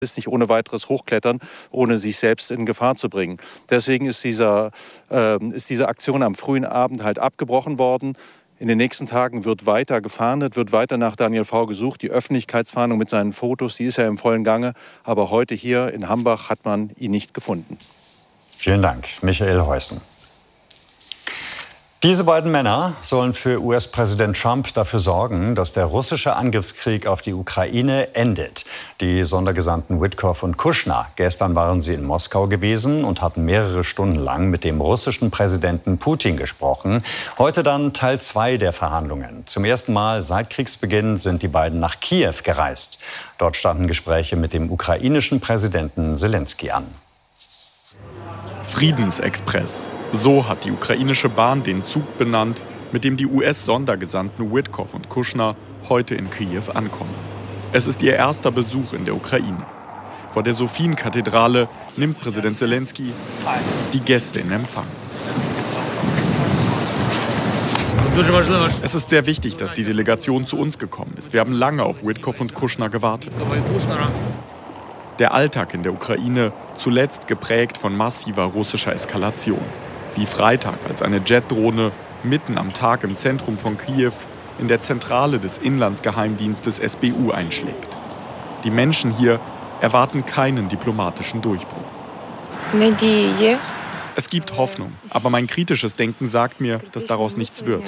ist nicht ohne weiteres hochklettern, ohne sich selbst in Gefahr zu bringen. Deswegen ist diese Aktion am frühen Abend halt abgebrochen worden. In den nächsten Tagen wird weiter gefahndet, wird weiter nach Daniel V. gesucht. Die Öffentlichkeitsfahndung mit seinen Fotos, die ist ja im vollen Gange. Aber heute hier in Hambach hat man ihn nicht gefunden. Vielen Dank, Michael Heusen. Diese beiden Männer sollen für US-Präsident Trump dafür sorgen, dass der russische Angriffskrieg auf die Ukraine endet. Die Sondergesandten Witkoff und Kushner. Gestern waren sie in Moskau gewesen und hatten mehrere Stunden lang mit dem russischen Präsidenten Putin gesprochen. Heute dann Teil 2 der Verhandlungen. Zum ersten Mal seit Kriegsbeginn sind die beiden nach Kiew gereist. Dort standen Gespräche mit dem ukrainischen Präsidenten Selenskyj an. Friedensexpress. So hat die ukrainische Bahn den Zug benannt, mit dem die US-Sondergesandten Witkoff und Kushner heute in Kiew ankommen. Es ist ihr erster Besuch in der Ukraine. Vor der Sophien-Kathedrale nimmt Präsident Selenskyj die Gäste in Empfang. Es ist sehr wichtig, dass die Delegation zu uns gekommen ist. Wir haben lange auf Witkoff und Kushner gewartet. Der Alltag in der Ukraine, zuletzt geprägt von massiver russischer Eskalation. Wie Freitag, als eine Jetdrohne mitten am Tag im Zentrum von Kiew in der Zentrale des Inlandsgeheimdienstes SBU einschlägt. Die Menschen hier erwarten keinen diplomatischen Durchbruch. Es gibt Hoffnung, aber mein kritisches Denken sagt mir, dass daraus nichts wird.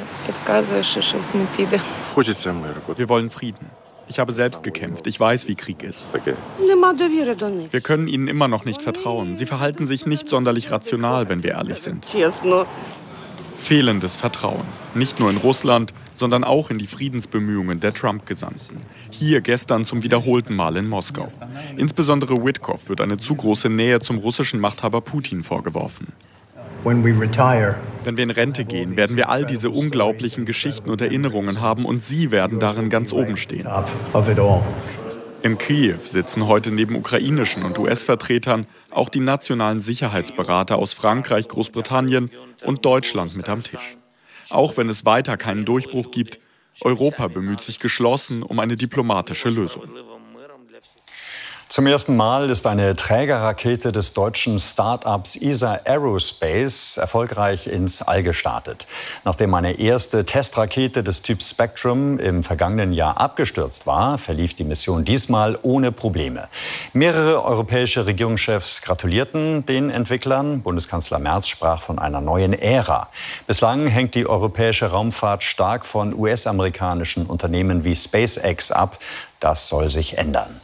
Wir wollen Frieden. Ich habe selbst gekämpft. Ich weiß, wie Krieg ist. Wir können ihnen immer noch nicht vertrauen. Sie verhalten sich nicht sonderlich rational, wenn wir ehrlich sind. Fehlendes Vertrauen. Nicht nur in Russland, sondern auch in die Friedensbemühungen der Trump-Gesandten. Hier gestern zum wiederholten Mal in Moskau. Insbesondere Witkoff wird eine zu große Nähe zum russischen Machthaber Putin vorgeworfen. Wenn wir in Rente gehen, werden wir all diese unglaublichen Geschichten und Erinnerungen haben und Sie werden darin ganz oben stehen. In Kiew sitzen heute neben ukrainischen und US-Vertretern auch die nationalen Sicherheitsberater aus Frankreich, Großbritannien und Deutschland mit am Tisch. Auch wenn es weiter keinen Durchbruch gibt, Europa bemüht sich geschlossen um eine diplomatische Lösung. Zum ersten Mal ist eine Trägerrakete des deutschen Start-ups ESA Aerospace erfolgreich ins All gestartet. Nachdem eine erste Testrakete des Typs Spectrum im vergangenen Jahr abgestürzt war, verlief die Mission diesmal ohne Probleme. Mehrere europäische Regierungschefs gratulierten den Entwicklern. Bundeskanzler Merz sprach von einer neuen Ära. Bislang hängt die europäische Raumfahrt stark von US-amerikanischen Unternehmen wie SpaceX ab. Das soll sich ändern.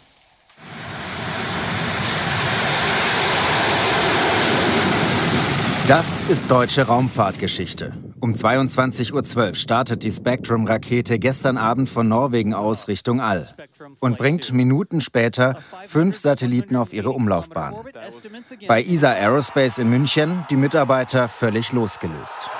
Das ist deutsche Raumfahrtgeschichte. Um 22:12 Uhr startet die Spectrum-Rakete gestern Abend von Norwegen aus Richtung All und bringt Minuten später 5 Satelliten auf ihre Umlaufbahn. Bei ESA Aerospace in München die Mitarbeiter völlig losgelöst.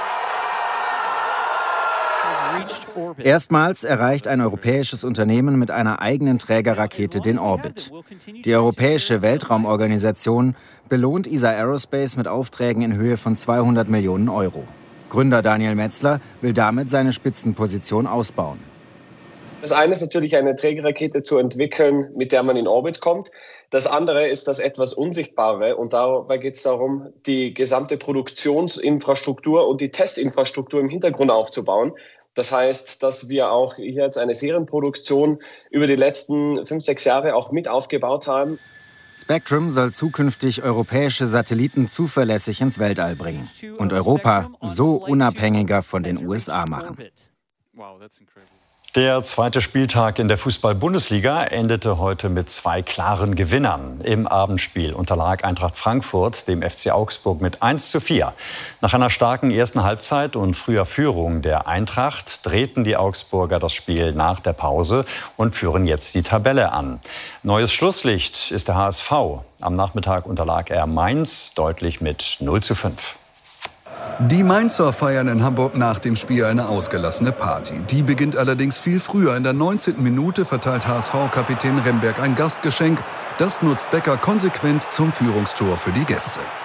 Erstmals erreicht ein europäisches Unternehmen mit einer eigenen Trägerrakete den Orbit. Die Europäische Weltraumorganisation belohnt ESA Aerospace mit Aufträgen in Höhe von 200 Millionen Euro. Gründer Daniel Metzler will damit seine Spitzenposition ausbauen. Das eine ist natürlich, eine Trägerrakete zu entwickeln, mit der man in Orbit kommt. Das andere ist das etwas Unsichtbare und dabei geht es darum, die gesamte Produktionsinfrastruktur und die Testinfrastruktur im Hintergrund aufzubauen. Das heißt, dass wir auch hier jetzt eine Serienproduktion über die letzten 5-6 Jahre auch mit aufgebaut haben. Spectrum soll zukünftig europäische Satelliten zuverlässig ins Weltall bringen und Europa so unabhängiger von den USA machen. Der zweite Spieltag in der Fußball-Bundesliga endete heute mit 2 klaren Gewinnern. Im Abendspiel unterlag Eintracht Frankfurt dem FC Augsburg mit 1:4. Nach einer starken ersten Halbzeit und früher Führung der Eintracht drehten die Augsburger das Spiel nach der Pause und führen jetzt die Tabelle an. Neues Schlusslicht ist der HSV. Am Nachmittag unterlag er Mainz deutlich mit 0:5. Die Mainzer feiern in Hamburg nach dem Spiel eine ausgelassene Party. Die beginnt allerdings viel früher. In der 19. Minute verteilt HSV-Kapitän Remberg ein Gastgeschenk. Das nutzt Becker konsequent zum Führungstor für die Gäste.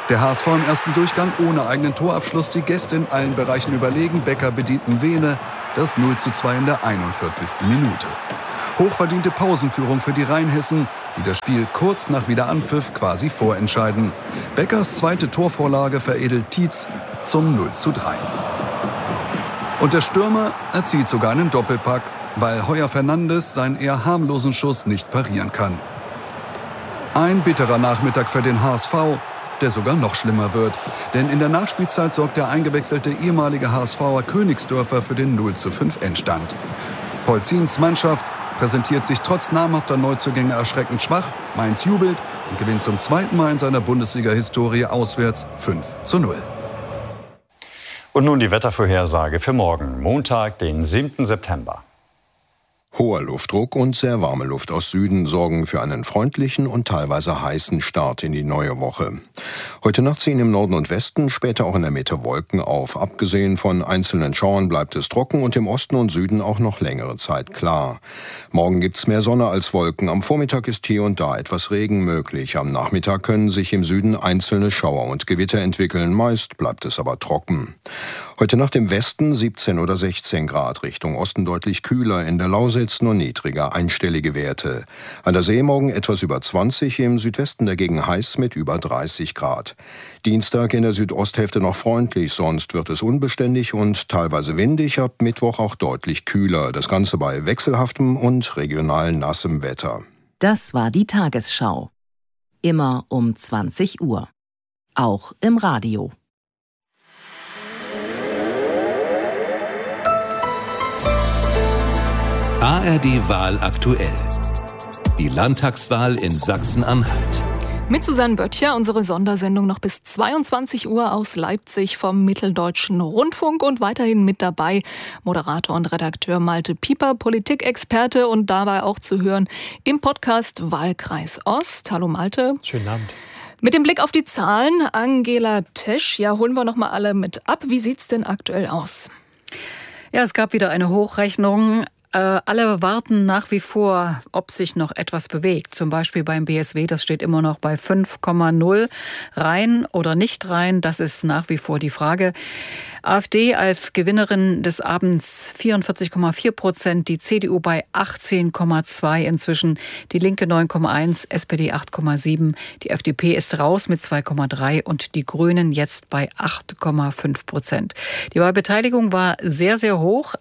Der HSV im ersten Durchgang ohne eigenen Torabschluss, die Gäste in allen Bereichen überlegen. Becker bedienten Vene, das 0:2 in der 41. Minute. Hochverdiente Pausenführung für die Rheinhessen, die das Spiel kurz nach Wiederanpfiff quasi vorentscheiden. Beckers zweite Torvorlage veredelt Tietz zum 0:3. Und der Stürmer erzielt sogar einen Doppelpack, weil Heuer Fernandes seinen eher harmlosen Schuss nicht parieren kann. Ein bitterer Nachmittag für den HSV, der sogar noch schlimmer wird. Denn in der Nachspielzeit sorgt der eingewechselte ehemalige HSVer Königsdörfer für den 0:5 Endstand. Polzins Mannschaft präsentiert sich trotz namhafter Neuzugänge erschreckend schwach. Mainz jubelt und gewinnt zum zweiten Mal in seiner Bundesliga-Historie auswärts 5:0. Und nun die Wettervorhersage für morgen, Montag, den 7. September. Hoher Luftdruck und sehr warme Luft aus Süden sorgen für einen freundlichen und teilweise heißen Start in die neue Woche. Heute Nacht ziehen im Norden und Westen, später auch in der Mitte Wolken auf. Abgesehen von einzelnen Schauern bleibt es trocken und im Osten und Süden auch noch längere Zeit klar. Morgen gibt's mehr Sonne als Wolken. Am Vormittag ist hier und da etwas Regen möglich. Am Nachmittag können sich im Süden einzelne Schauer und Gewitter entwickeln. Meist bleibt es aber trocken. Heute Nacht im Westen 17 oder 16 Grad, Richtung Osten deutlich kühler, in der Lausitz nur niedriger, einstellige Werte. An der See morgen etwas über 20, im Südwesten dagegen heiß mit über 30 Grad. Dienstag in der Südosthälfte noch freundlich, sonst wird es unbeständig und teilweise windig, ab Mittwoch auch deutlich kühler. Das Ganze bei wechselhaftem und regional nassem Wetter. Das war die Tagesschau. Immer um 20 Uhr. Auch im Radio. ARD-Wahl aktuell. Die Landtagswahl in Sachsen-Anhalt. Mit Susanne Böttcher, unsere Sondersendung noch bis 22 Uhr aus Leipzig vom Mitteldeutschen Rundfunk und weiterhin mit dabei Moderator und Redakteur Malte Pieper, Politikexperte und dabei auch zu hören im Podcast Wahlkreis Ost. Hallo Malte. Schönen Abend. Mit dem Blick auf die Zahlen, Angela Tesch, ja, holen wir noch mal alle mit ab. Wie sieht's denn aktuell aus? Ja, es gab wieder eine Hochrechnung. Alle warten nach wie vor, ob sich noch etwas bewegt. Zum Beispiel beim BSW, das steht immer noch bei 5,0. Rein oder nicht rein, das ist nach wie vor die Frage. AfD als Gewinnerin des Abends 44,4%, die CDU bei 18,2 inzwischen, die Linke 9,1, SPD 8,7, die FDP ist raus mit 2,3 und die Grünen jetzt bei 8,5%. Die Wahlbeteiligung war sehr, sehr hoch,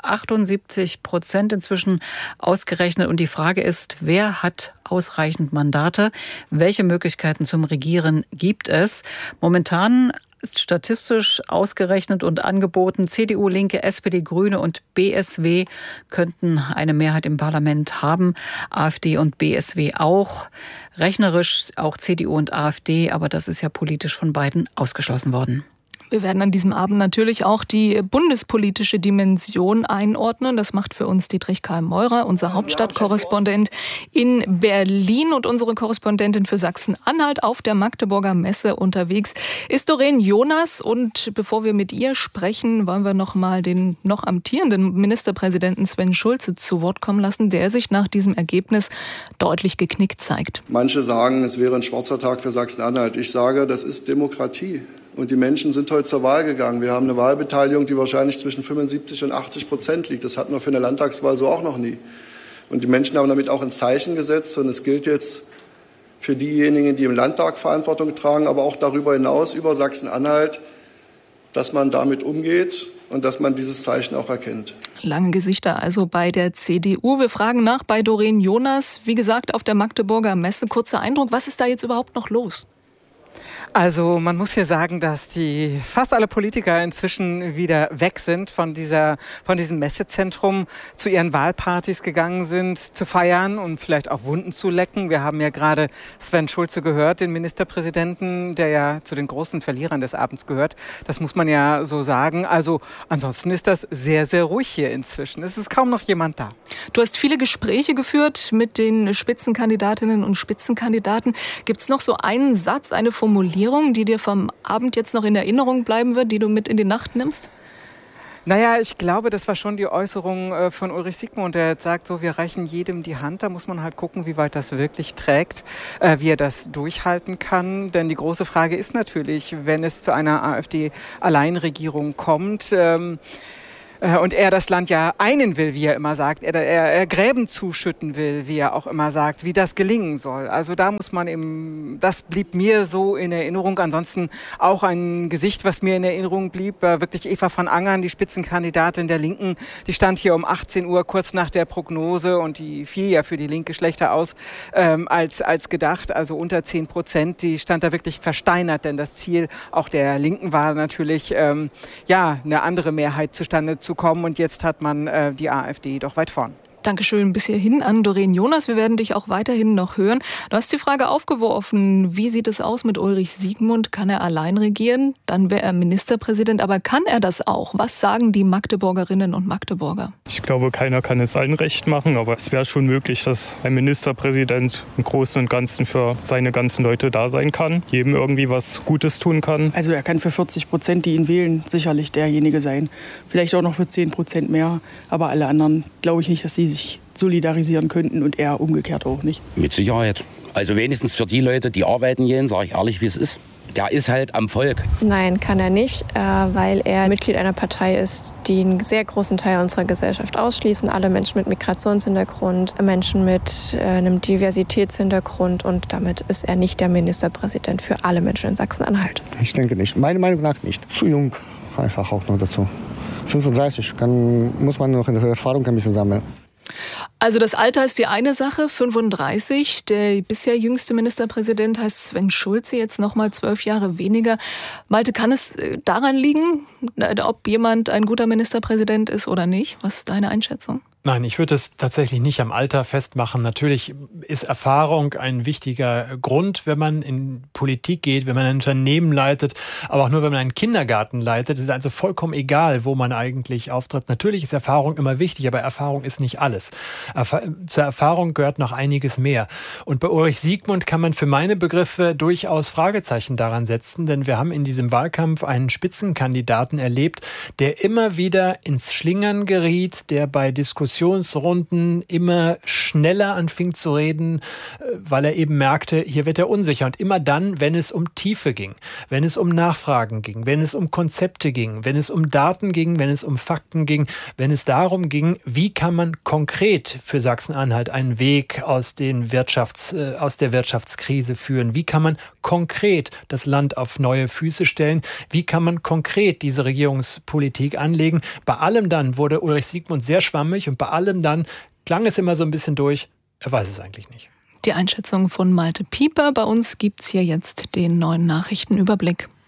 78% inzwischen ausgerechnet und die Frage ist, wer hat ausreichend Mandate? Welche Möglichkeiten zum Regieren gibt es? Momentan statistisch ausgerechnet und angeboten, CDU, Linke, SPD, Grüne und BSW könnten eine Mehrheit im Parlament haben. AfD und BSW auch. Rechnerisch auch CDU und AfD, aber das ist ja politisch von beiden ausgeschlossen worden. Wir werden an diesem Abend natürlich auch die bundespolitische Dimension einordnen. Das macht für uns Dietrich Karl Meurer, unser Hauptstadtkorrespondent in Berlin und unsere Korrespondentin für Sachsen-Anhalt auf der Magdeburger Messe unterwegs ist Doreen Jonas. Und bevor wir mit ihr sprechen, wollen wir noch mal den noch amtierenden Ministerpräsidenten Sven Schulze zu Wort kommen lassen, der sich nach diesem Ergebnis deutlich geknickt zeigt. Manche sagen, es wäre ein schwarzer Tag für Sachsen-Anhalt. Ich sage, das ist Demokratie. Und die Menschen sind heute zur Wahl gegangen. Wir haben eine Wahlbeteiligung, die wahrscheinlich zwischen 75% und 80% liegt. Das hatten wir für eine Landtagswahl so auch noch nie. Und die Menschen haben damit auch ein Zeichen gesetzt. Und es gilt jetzt für diejenigen, die im Landtag Verantwortung tragen, aber auch darüber hinaus, über Sachsen-Anhalt, dass man damit umgeht und dass man dieses Zeichen auch erkennt. Lange Gesichter also bei der CDU. Wir fragen nach bei Doreen Jonas. Wie gesagt, auf der Magdeburger Messe. Kurzer Eindruck, was ist da jetzt überhaupt noch los? Also man muss hier sagen, dass fast alle Politiker inzwischen wieder weg sind von diesem Messezentrum, zu ihren Wahlpartys gegangen sind, zu feiern und vielleicht auch Wunden zu lecken. Wir haben ja gerade Sven Schulze gehört, den Ministerpräsidenten, der ja zu den großen Verlierern des Abends gehört. Das muss man ja so sagen. Also ansonsten ist das sehr, sehr ruhig hier inzwischen. Es ist kaum noch jemand da. Du hast viele Gespräche geführt mit den Spitzenkandidatinnen und Spitzenkandidaten. Gibt es noch so einen Satz, eine Formulierung, die dir vom Abend jetzt noch in Erinnerung bleiben wird, die du mit in die Nacht nimmst? Naja, ich glaube, das war schon die Äußerung von Ulrich Siegmund, der jetzt sagt, so, wir reichen jedem die Hand. Da muss man halt gucken, wie weit das wirklich trägt, wie er das durchhalten kann. Denn die große Frage ist natürlich, wenn es zu einer AfD-Alleinregierung kommt, und er das Land ja einen will, wie er immer sagt, er Gräben zuschütten will, wie er auch immer sagt, wie das gelingen soll. Also da muss man eben, das blieb mir so in Erinnerung. Ansonsten auch ein Gesicht, was mir in Erinnerung blieb, wirklich Eva von Angern, die Spitzenkandidatin der Linken. Die stand hier um 18 Uhr kurz nach der Prognose und die fiel ja für die Linke schlechter aus als gedacht, also unter 10%. Die stand da wirklich versteinert, denn das Ziel auch der Linken war natürlich, eine andere Mehrheit zustande zu kommen. Und jetzt hat man die AfD doch weit vorn. Dankeschön bis hierhin an Doreen Jonas. Wir werden dich auch weiterhin noch hören. Du hast die Frage aufgeworfen, wie sieht es aus mit Ulrich Siegmund? Kann er allein regieren? Dann wäre er Ministerpräsident. Aber kann er das auch? Was sagen die Magdeburgerinnen und Magdeburger? Ich glaube, keiner kann es allen recht machen. Aber es wäre schon möglich, dass ein Ministerpräsident im Großen und Ganzen für seine ganzen Leute da sein kann. Jedem irgendwie was Gutes tun kann. Also er kann für 40%, die ihn wählen, sicherlich derjenige sein. Vielleicht auch noch für 10% mehr. Aber alle anderen glaube ich nicht, dass sie sich solidarisieren könnten und er umgekehrt auch nicht. Mit Sicherheit. Also wenigstens für die Leute, die arbeiten gehen, sage ich ehrlich, wie es ist. Der ist halt am Volk. Nein, kann er nicht, weil er Mitglied einer Partei ist, die einen sehr großen Teil unserer Gesellschaft ausschließen. Alle Menschen mit Migrationshintergrund, Menschen mit einem Diversitätshintergrund. Und damit ist er nicht der Ministerpräsident für alle Menschen in Sachsen-Anhalt. Ich denke nicht. Meiner Meinung nach nicht. Zu jung einfach auch noch dazu. 35, muss man noch in der Erfahrung ein bisschen sammeln. Also das Alter ist die eine Sache, 35. Der bisher jüngste Ministerpräsident heißt Sven Schulze, jetzt noch mal 12 Jahre weniger. Malte, kann es daran liegen, ob jemand ein guter Ministerpräsident ist oder nicht? Was ist deine Einschätzung? Nein, ich würde es tatsächlich nicht am Alter festmachen. Natürlich ist Erfahrung ein wichtiger Grund, wenn man in Politik geht, wenn man ein Unternehmen leitet, aber auch nur, wenn man einen Kindergarten leitet. Es ist also vollkommen egal, wo man eigentlich auftritt. Natürlich ist Erfahrung immer wichtig, aber Erfahrung ist nicht alles. Zur Erfahrung gehört noch einiges mehr. Und bei Ulrich Siegmund kann man für meine Begriffe durchaus Fragezeichen daran setzen, denn wir haben in diesem Wahlkampf einen Spitzenkandidaten erlebt, der immer wieder ins Schlingern geriet, der bei Diskussionsrunden immer schneller anfing zu reden, weil er eben merkte, hier wird er unsicher. Und immer dann, wenn es um Tiefe ging, wenn es um Nachfragen ging, wenn es um Konzepte ging, wenn es um Daten ging, wenn es um Fakten ging, wenn es darum ging, wie kann man konkret für Sachsen-Anhalt einen Weg aus der Wirtschaftskrise führen, wie kann man konkret das Land auf neue Füße stellen, wie kann man konkret diese Regierungspolitik anlegen. Bei allem dann wurde Ulrich Siegmund sehr schwammig und bei allem dann klang es immer so ein bisschen durch, er weiß es eigentlich nicht. Die Einschätzung von Malte Pieper. Bei uns gibt's hier jetzt den neuen Nachrichtenüberblick.